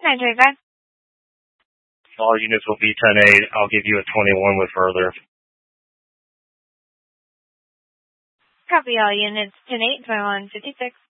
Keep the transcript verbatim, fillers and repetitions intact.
nine twenty-five. All units will be ten eight. I'll give you a twenty-one with further. Copy all units, ten eight, twenty-one fifty-six.